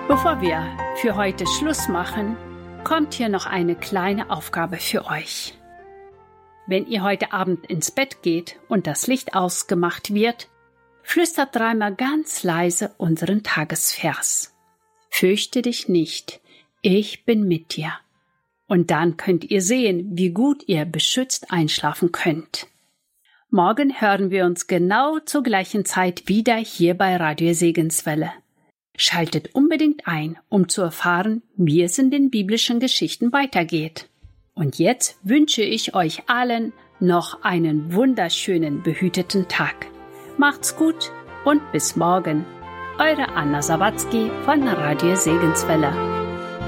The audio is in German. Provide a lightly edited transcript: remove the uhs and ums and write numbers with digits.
Bevor wir für heute Schluss machen, kommt hier noch eine kleine Aufgabe für euch. Wenn ihr heute Abend ins Bett geht und das Licht ausgemacht wird, flüstert dreimal ganz leise unseren Tagesvers. Fürchte dich nicht, ich bin mit dir. Und dann könnt ihr sehen, wie gut ihr beschützt einschlafen könnt. Morgen hören wir uns genau zur gleichen Zeit wieder hier bei Radio Segenswelle. Schaltet unbedingt ein, um zu erfahren, wie es in den biblischen Geschichten weitergeht. Und jetzt wünsche ich euch allen noch einen wunderschönen, behüteten Tag. Macht's gut und bis morgen. Eure Anna Sawatzki von Radio Segenswelle.